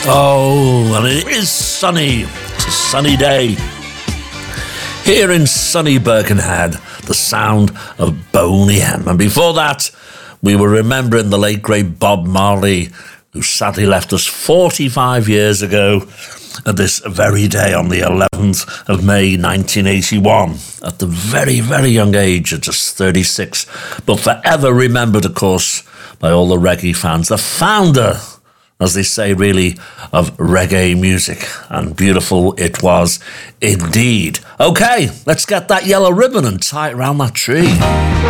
Oh, and it is sunny. It's a sunny day. Here in sunny Birkenhead, the sound of Boney M. And before that, we were remembering the late great Bob Marley, who sadly left us 45 years ago at this very day on the 11th of May 1981, at the very, very young age of just 36, but forever remembered, of course, by all the reggae fans. The founder, as they say, really, of reggae music. And beautiful it was indeed. Okay, let's get that yellow ribbon and tie it around that tree.